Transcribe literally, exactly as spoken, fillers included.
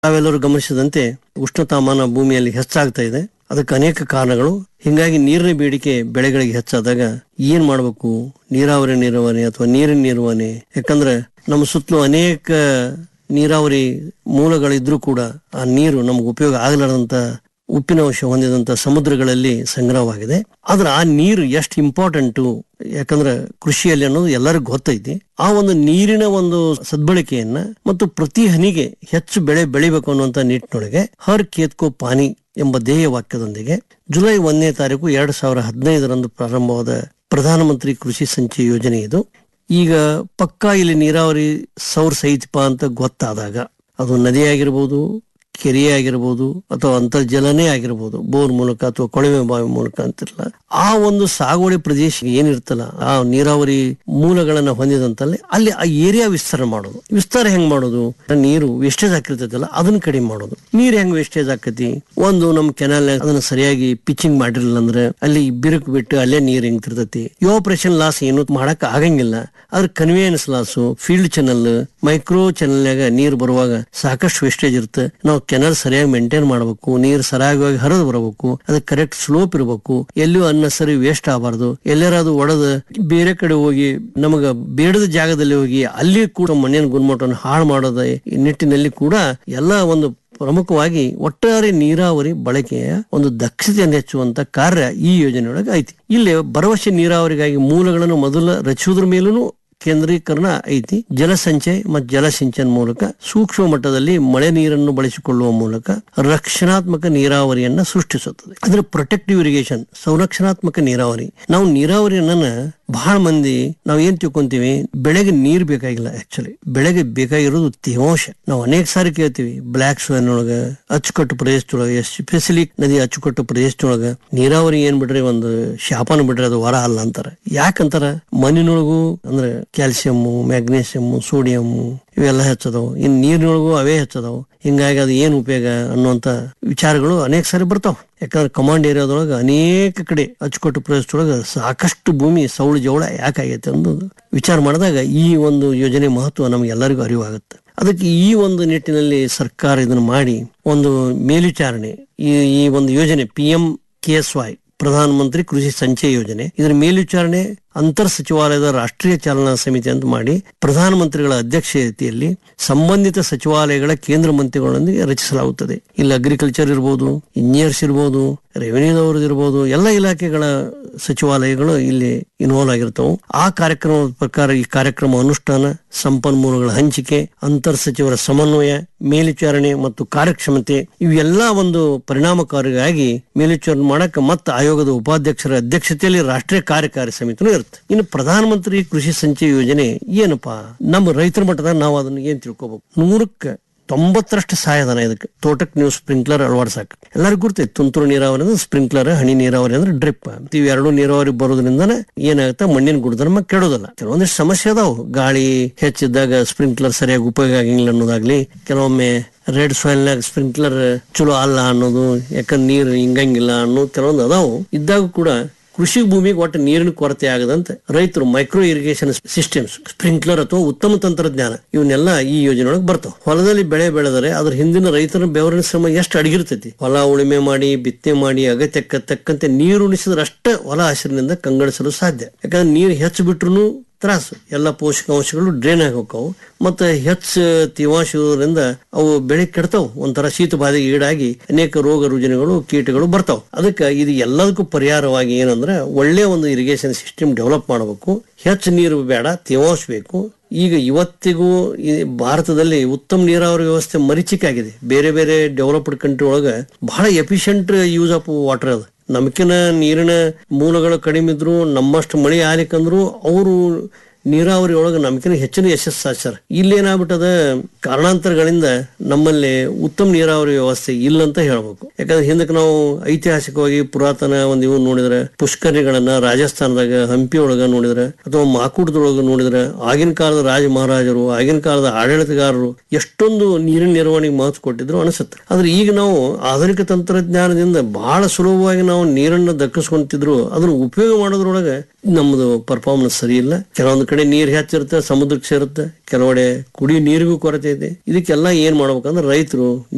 ತಾವೆಲ್ಲರೂ ಗಮನಿಸಿದಂತೆ ಉಷ್ಣತಾಮಾನ ಭೂಮಿಯಲ್ಲಿ ಹೆಚ್ಚಾಗ್ತಾ ಇದೆ. ಅದಕ್ಕೆ ಅನೇಕ ಕಾರಣಗಳು. ಹಿಂಗಾಗಿ ನೀರಿನ ಬೇಡಿಕೆ ಬೆಳೆಗಳಿಗೆ ಹೆಚ್ಚಾದಾಗ ಏನ್ ಮಾಡ್ಬೇಕು? ನೀರಾವರಿ ನಿರ್ವಹಣೆ ಅಥವಾ ನೀರಿನ ನಿರ್ವಹಣೆ. ಯಾಕಂದ್ರೆ ನಮ್ಮ ಸುತ್ತಲೂ ಅನೇಕ ನೀರಾವರಿ ಮೂಲಗಳಿದ್ರೂ ಕೂಡ ಆ ನೀರು ನಮ್ಗೆ ಉಪಯೋಗ ಆಗಲಾರದಂತ ಉಪ್ಪಿನ ಅಂಶ ಹೊಂದಿದಂತ ಸಮುದ್ರಗಳಲ್ಲಿ ಸಂಗ್ರಹವಾಗಿದೆ. ಆದ್ರೆ ಆ ನೀರು ಎಷ್ಟು ಇಂಪಾರ್ಟೆಂಟು, ಯಾಕಂದ್ರೆ ಕೃಷಿಯಲ್ಲಿ ಅನ್ನೋದು ಎಲ್ಲರಿಗೂ ಗೊತ್ತೈತಿ. ಆ ಒಂದು ನೀರಿನ ಒಂದು ಸದ್ಬಳಕೆಯನ್ನ ಮತ್ತು ಪ್ರತಿ ಹನಿಗೆ ಹೆಚ್ಚು ಬೆಳೆ ಬೆಳಿಬೇಕು ಅನ್ನುವಂತ ನಿಟ್ಟಿನೊಳಗೆ ಹರ್ ಖೇತ್ಕೋ ಪಾನಿ ಎಂಬ ಧ್ಯೇಯ ವಾಕ್ಯದೊಂದಿಗೆ ಜುಲೈ ಒಂದನೇ ತಾರೀಕು ಎರಡ್ ಸಾವಿರ ಹದಿನೈದರಂದು ಪ್ರಾರಂಭವಾದ ಪ್ರಧಾನಮಂತ್ರಿ ಕೃಷಿ ಸಂಚಯ ಯೋಜನೆ ಇದು. ಈಗ ಪಕ್ಕಾ ಇಲ್ಲಿ ನೀರಾವರಿ ಸೌರ್ ಸಹಿತಪ ಅಂತ ಗೊತ್ತಾದಾಗ ಅದು ನದಿ ಆಗಿರ್ಬೋದು, ಕೆರೆ ಆಗಿರ್ಬೋದು, ಅಥವಾ ಅಂತರ್ಜಲನೇ ಆಗಿರ್ಬೋದು, ಬೋರ್ ಮೂಲಕ ಅಥವಾ ಕೊಳವೆ ಬಾವಿ ಮೂಲಕ ಅಂತಿರಲ್ಲ, ಆ ಒಂದು ಸಾಗುವಳಿ ಪ್ರದೇಶ ಏನಿರ್ತಲ್ಲ, ಆ ನೀರಾವರಿ ಮೂಲಗಳನ್ನ ಹೊಂದಿದಂತಲ್ಲಿ ಅಲ್ಲಿ ಆ ಏರಿಯಾ ವಿಸ್ತಾರ ಮಾಡೋದು. ವಿಸ್ತಾರ ಹೆಂಗ್ ಮಾಡೋದು? ನೀರು ವೇಸ್ಟೇಜ್ ಆಗಿರ್ತೈತಲ್ಲ ಅದನ್ನ ಕಡಿಮೆ ಮಾಡೋದು. ನೀರ್ ಹೆಂಗ್ ವೇಸ್ಟೇಜ್ ಆಕತಿ? ಒಂದು ನಮ್ ಕೆನಾಲ್ ಅದನ್ನ ಸರಿಯಾಗಿ ಪಿಚಿಂಗ್ ಮಾಡಿರಲಿಲ್ಲ ಅಂದ್ರೆ ಅಲ್ಲಿ ಬಿರುಕು ಬಿಟ್ಟು ಅಲ್ಲೇ ನೀರ್ ಹಿಂಗ್ತಿರ್ತೈತಿ. ಯೋಪರೇಷನ್ ಲಾಸ್ ಏನು ಮಾಡಕ್ ಆಗಂಗಿಲ್ಲ. ಅದ್ರ conveyance loss, field channel, micro ಚಾನಲ್ನಾಗ ನೀರು ಬರುವಾಗ ಸಾಕಷ್ಟು ವೇಸ್ಟೇಜ್ ಇರುತ್ತೆ. ನಾವು ಕೆನಲ್ ಸರಿಯಾಗಿ ಮೇಂಟೈನ್ ಮಾಡಬೇಕು. ನೀರು ಸರಿಯಾಗಿ ಹರಿದು ಬರಬೇಕು. ಅದಕ್ಕೆ ಕರೆಕ್ಟ್ ಸ್ಲೋಪ್ ಇರಬೇಕು. ಎಲ್ಲೂ ಅನ್ನಸರಿ ವೇಸ್ಟ್ ಆಗಬಾರ್ದು. ಎಲ್ಲಾರ ಅದು ಒಡೆದ ಬೇರೆ ಕಡೆ ಹೋಗಿ ನಮಗ ಬೇಡದ ಜಾಗದಲ್ಲಿ ಹೋಗಿ ಅಲ್ಲಿ ಕೂಡ ಮಣ್ಣಿನ ಗುಣಮಟ್ಟವನ್ನು ಹಾಳು ಮಾಡೋದ ಈ ನಿಟ್ಟಿನಲ್ಲಿ ಕೂಡ ಎಲ್ಲ ಒಂದು ಪ್ರಮುಖವಾಗಿ ಒಟ್ಟಾರೆ ನೀರಾವರಿ ಬಳಕೆಯ ಒಂದು ದಕ್ಷತೆಯನ್ನು ಹೆಚ್ಚುವಂತ ಕಾರ್ಯ ಈ ಯೋಜನೆಯೊಳಗೆ ಐತಿ. ಇಲ್ಲಿ ಭರವಸೆ ನೀರಾವರಿಗಾಗಿ ಮೂಲಗಳನ್ನು ಮೊದಲು ರಚಿಸುವುದ್ರ ಮೇಲೂ ಕೇಂದ್ರೀಕರಣ ಐತಿ. ಜಲಸಂಚಯ ಮತ್ತು ಜಲಸಿಂಚನ ಮೂಲಕ ಸೂಕ್ಷ್ಮ ಮಟ್ಟದಲ್ಲಿ ಮಳೆ ನೀರನ್ನು ಬಳಸಿಕೊಳ್ಳುವ ಮೂಲಕ ರಕ್ಷಣಾತ್ಮಕ ನೀರಾವರಿಯನ್ನ ಸೃಷ್ಟಿಸುತ್ತದೆ. ಅಂದ್ರೆ ಪ್ರೊಟೆಕ್ಟಿವ್ ಇರಿಗೇಷನ್, ಸಂರಕ್ಷಣಾತ್ಮಕ ನೀರಾವರಿ. ನಾವು ನೀರಾವರಿಯನ್ನ ಬಹಳ ಮಂದಿ ನಾವು ಏನ್ ತಿಳ್ಕೊಂತೀವಿ, ಬೆಳೆಗೆ ನೀರ್ ಬೇಕಾಗಿಲ್ಲ. ಆಕ್ಚುಲಿ ಬೆಳೆಗೆ ಬೇಕಾಗಿರೋದು ತೇವಾಂಶ. ನಾವು ಅನೇಕ ಸಾರಿ ಕೇಳ್ತೀವಿ, ಬ್ಲಾಕ್ ಸೋಯಿಲ್ ಒಳಗ, ಅಚ್ಚುಕಟ್ಟು ಪ್ರದೇಶದೊಳಗ, ಎಸ್ಪೆಷಲಿ ನದಿ ಅಚ್ಚುಕಟ್ಟು ಪ್ರದೇಶದೊಳಗ ನೀರಾವರಿ ಏನ್ ಬಿಡ್ರಿ ಒಂದು ಶಾಪನ ಬಿಡ್ರಿ ಅದು ವರ ಅಲ್ಲ ಅಂತಾರ. ಯಾಕಂತಾರ? ಮಣ್ಣಿನೊಳಗು ಅಂದ್ರೆ ಕ್ಯಾಲ್ಸಿಯಮ್ಮು, ಮ್ಯಾಗ್ನೀಸಿಯಮ್ಮು, ಸೋಡಿಯಮ್ಮು ಇವೆಲ್ಲ ಹೆಚ್ಚದವು. ಇನ್ ನೀರಿನೊಳಗೂ ಅವೇ ಹೆಚ್ಚದವು. ಹಿಂಗಾಗಿ ಅದು ಏನ್ ಉಪಯೋಗ ಅನ್ನುವಂತ ವಿಚಾರಗಳು ಅನೇಕ ಸಾರಿ ಬರ್ತಾವ. ಯಾಕಂದ್ರೆ ಕಮಾಂಡ್ ಏರಿಯಾದೊಳಗ ಅನೇಕ ಕಡೆ ಅಚ್ಚುಕಟ್ಟು ಪ್ರದೇಶದೊಳಗ ಸಾಕಷ್ಟು ಭೂಮಿ ಸೌಳು ಜವಳ ಯಾಕಾಗೈತೆ ಅನ್ನೋದು ವಿಚಾರ ಮಾಡಿದಾಗ ಈ ಒಂದು ಯೋಜನೆ ಮಹತ್ವ ನಮ್ಗೆ ಎಲ್ಲರಿಗೂ ಅರಿವಾಗುತ್ತೆ. ಅದಕ್ಕೆ ಈ ಒಂದು ನಿಟ್ಟಿನಲ್ಲಿ ಸರ್ಕಾರ ಇದನ್ನು ಮಾಡಿ ಒಂದು ಮೇಲ್ವಿಚಾರಣೆ, ಈ ಈ ಒಂದು ಯೋಜನೆ P M K S Y Pradhan Mantri ಕೃಷಿ ಸಂಚಯ ಯೋಜನೆ, ಇದರ ಮೇಲ್ವಿಚಾರಣೆ ಅಂತರ್ ಸಚಿವಾಲಯದ ರಾಷ್ಟ್ರೀಯ ಚಾಲನಾ ಸಮಿತಿ ಅಂತ ಮಾಡಿ ಪ್ರಧಾನಮಂತ್ರಿಗಳ ಅಧ್ಯಕ್ಷತೆಯಲ್ಲಿ ಸಂಬಂಧಿತ ಸಚಿವಾಲಯಗಳ ಕೇಂದ್ರ ಮಂತ್ರಿಗಳೊಂದಿಗೆ ರಚಿಸಲಾಗುತ್ತದೆ. ಇಲ್ಲಿ ಅಗ್ರಿಕಲ್ಚರ್ ಇರ್ಬೋದು, ಇಂಜಿನಿಯರ್ಸ್ ಇರ್ಬೋದು, ರೆವಿನ್ಯೂದವರು ಇರ್ಬೋದು, ಎಲ್ಲ ಇಲಾಖೆಗಳ ಸಚಿವಾಲಯಗಳು ಇಲ್ಲಿ ಇನ್ವಾಲ್ವ್ ಆಗಿರ್ತಾವೆ. ಆ ಕಾರ್ಯಕ್ರಮದ ಪ್ರಕಾರ ಈ ಕಾರ್ಯಕ್ರಮ ಅನುಷ್ಠಾನ, ಸಂಪನ್ಮೂಲಗಳ ಹಂಚಿಕೆ, ಅಂತರ್ ಸಚಿವರ ಸಮನ್ವಯ, ಮೇಲ್ವಿಚಾರಣೆ ಮತ್ತು ಕಾರ್ಯಕ್ಷಮತೆ ಇವೆಲ್ಲ ಒಂದು ಪರಿಣಾಮಕಾರಿಯಾಗಿ ಮೇಲ್ವಿಚಾರಣೆ ಮಾಡಕ್ಕೆ ಮತ್ತು ಆಯೋಗದ ಉಪಾಧ್ಯಕ್ಷರ ಅಧ್ಯಕ್ಷತೆಯಲ್ಲಿ ರಾಷ್ಟ್ರೀಯ ಕಾರ್ಯಕಾರಿ ಸಮಿತಿನೂ ಇರುತ್ತೆ. ಇನ್ನು ಪ್ರಧಾನಮಂತ್ರಿ ಕೃಷಿ ಸಂಚಯ ಯೋಜನೆ ಏನಪ್ಪಾ? ನಮ್ಮ ರೈತರ ಮಟ್ಟದಾಗ ನಾವು ಅದನ್ನ ಏನ್ ತಿಳ್ಕೋಬೇಕು? ನೂರಕ್ಕೆ ತೊಂಬತ್ತರಷ್ಟು ಸಹಾಯಧನ ಇದಕ್ಕೆ. ತೋಟಕ್ಕೆ ನೀವು ಸ್ಪ್ರಿಂಕ್ಲರ್ ಅಳವಡಿಸಾಕ ಎಲ್ಲರಿಗೂ ಗುರ್ತೈತಿ. ತುಂತುರು ನೀರಾವರಿ ಅಂದ್ರೆ ಸ್ಪ್ರಿಂಕ್ಲರ್, ಹನಿ ನೀರಾವರಿ ಅಂದ್ರೆ ಡ್ರಿಪ್. ಇವೆರಡು ನೀರಾವರಿ ಬರೋದ್ರಿಂದ ಏನಾಗುತ್ತೆ, ಮಣ್ಣಿನ ಗುಣಧರ್ಮ ಕೆಡೋದಲ್ಲ. ಕೆಲವೊಂದಿಷ್ಟು ಸಮಸ್ಯೆ ಅದಾವು. ಗಾಳಿ ಹೆಚ್ಚಿದ್ದಾಗ ಸ್ಪ್ರಿಂಕ್ಲರ್ ಸರಿಯಾಗಿ ಉಪಯೋಗ ಆಗಿಲ್ಲ ಅನ್ನೋದಾಗ್ಲಿ, ಕೆಲವೊಮ್ಮೆ ರೆಡ್ ಸಾಯಿಲ್ ನಾಗ ಸ್ಪ್ರಿಂಕ್ಲರ್ ಚಲೋ ಅಲ್ಲ ಅನ್ನೋದು, ಯಾಕಂದ್ರೆ ನೀರು ಹಿಂಗಂಗಿಲ್ಲ ಅನ್ನೋ ಕೆಲವೊಂದು ಅದಾವು. ಇದ್ದಾಗ ಕೂಡ ಕೃಷಿ ಭೂಮಿಗೆ ಒಟ್ಟು ನೀರಿನ ಕೊರತೆ ಆಗದಂತೆ ರೈತರು ಮೈಕ್ರೋ ಇರಿಗೇಷನ್ ಸಿಸ್ಟಮ್ಸ್, ಸ್ಪ್ರಿಂಕ್ಲರ್ ಅಥವಾ ಉತ್ತಮ ತಂತ್ರಜ್ಞಾನ ಇವನ್ನೆಲ್ಲ ಈ ಯೋಜನೆ ಒಳಗೆ ಬರ್ತಾವ. ಹೊಲದಲ್ಲಿ ಬೆಳೆ ಬೆಳೆದರೆ ಅದ್ರ ಹಿಂದಿನ ರೈತರ ಬೆವರಿನ ಶ್ರಮ ಎಷ್ಟು ಅಡಗಿರ್ತೈತಿ. ಹೊಲ ಉಳುಮೆ ಮಾಡಿ, ಬಿತ್ತನೆ ಮಾಡಿ, ಅಗತ್ಯಕ್ಕೆ ತಕ್ಕಂತೆ ನೀರು ಉಣಿಸಿದ್ರೆ ಅಷ್ಟೇ ಹೊಲ ಹಸಿರಿನಿಂದ ಕಂಗೊಳಿಸಲು ಸಾಧ್ಯ. ಯಾಕಂದ್ರೆ ನೀರು ಹೆಚ್ಚು ಬಿಟ್ರು ತ್ರಾಸು, ಎಲ್ಲ ಪೋಷಕಾಂಶಗಳು ಡ್ರೈನ್ ಆಗಿ ಹೋಗ್ತಾವು. ಮತ್ತೆ ಹೆಚ್ಚು ತೇವಾಂಶ ಇರೋದ್ರಿಂದ ಅವು ಬೆಳೆ ಕೆಡ್ತಾವ್. ಒಂಥರ ಶೀತ ಬಾಧೆಗೆ ಈಡಾಗಿ ಅನೇಕ ರೋಗ ರುಜಿನಗಳು, ಕೀಟಗಳು ಬರ್ತಾವ್. ಅದಕ್ಕೆ ಇದು ಎಲ್ಲದಕ್ಕೂ ಪರಿಹಾರವಾಗಿ ಏನಂದ್ರೆ ಒಳ್ಳೆ ಒಂದು ಇರಿಗೇಷನ್ ಸಿಸ್ಟಮ್ ಡೆವಲಪ್ ಮಾಡಬೇಕು. ಹೆಚ್ಚು ನೀರು ಬೇಡ, ತೇವಾಂಶ ಬೇಕು. ಈಗ ಇವತ್ತಿಗೂ ಈ ಭಾರತದಲ್ಲಿ ಉತ್ತಮ ನೀರಾವರಿ ವ್ಯವಸ್ಥೆ ಮರೀಚಿಕೆ ಆಗಿದೆ. ಬೇರೆ ಬೇರೆ ಡೆವಲಪ್ಡ್ ಕಂಟ್ರಿ ಒಳಗ ಬಹಳ ಎಫಿಷಿಯಂಟ್ ಯೂಸ್ ಆಫ್ ವಾಟರ್ ಅದ. ನಮ್ಕಿನ ನೀರಿನ ಮೂಲಗಳು ಕಡಿಮೆ ಇದ್ರು, ನಮ್ಮಷ್ಟು ಮಳೆ ಆಗ್ಲಿಕ್ಕಂದ್ರು ಅವರು ನೀರಾವರಿ ಒಳಗೆ ನಮ್ಕಿನ ಹೆಚ್ಚಿನ ಯಶಸ್ಸು ಸಾಧಿಸ್ಯಾರ. ಇಲ್ಲಿ ಏನಾಗ್ಬಿಟ್ಟದ, ಕಾರಣಾಂತರಗಳಿಂದ ನಮ್ಮಲ್ಲಿ ಉತ್ತಮ ನೀರಾವರಿ ವ್ಯವಸ್ಥೆ ಇಲ್ಲ ಅಂತ ಹೇಳ್ಬೇಕು. ಯಾಕಂದ್ರೆ ಹಿಂದಕ್ಕೆ ನಾವು ಐತಿಹಾಸಿಕವಾಗಿ ಪುರಾತನ ಒಂದು ಇವು ನೋಡಿದ್ರೆ, ಪುಷ್ಕರಣಿಗಳನ್ನ ರಾಜಸ್ಥಾನದಾಗ ಹಂಪಿ ಒಳಗ ನೋಡಿದ್ರೆ ಅಥವಾ ಮಾಕೂಟದೊಳಗ ನೋಡಿದ್ರೆ, ಆಗಿನ ಕಾಲದ ರಾಜ ಮಹಾರಾಜರು, ಆಗಿನ ಕಾಲದ ಆಡಳಿತಗಾರರು ಎಷ್ಟೊಂದು ನೀರಿನ ನಿರ್ವಹಣೆಗೆ ಮಹತ್ವ ಕೊಟ್ಟಿದ್ರು ಅನಿಸುತ್ತೆ. ಆದ್ರೆ ಈಗ ನಾವು ಆಧುನಿಕ ತಂತ್ರಜ್ಞಾನದಿಂದ ಬಹಳ ಸುಲಭವಾಗಿ ನಾವು ನೀರನ್ನು ದಕ್ಕಿಸ್ಕೊಂತಿದ್ರು, ಅದನ್ನ ಉಪಯೋಗ ಮಾಡೋದ್ರೊಳಗೆ ನಮ್ದು ಪರ್ಫಾರ್ಮೆನ್ಸ್ ಸರಿ ಇಲ್ಲ. ಕೆಲವೊಂದು ಕಡೆ ನೀರ್ ಹೆಚ್ಚಿರುತ್ತೆ, ಸಮುದ್ರಕ್ಕೆ ಸೇರುತ್ತೆ. ಕೆಲವೆಡೆ ಕುಡಿ ನೀರಿಗೂ ಕೊರತೆ ಇದೆ. ಇದಕ್ಕೆಲ್ಲ ಏನ್ ಮಾಡ್ಬೇಕಂದ್ರೆ ರೈತರು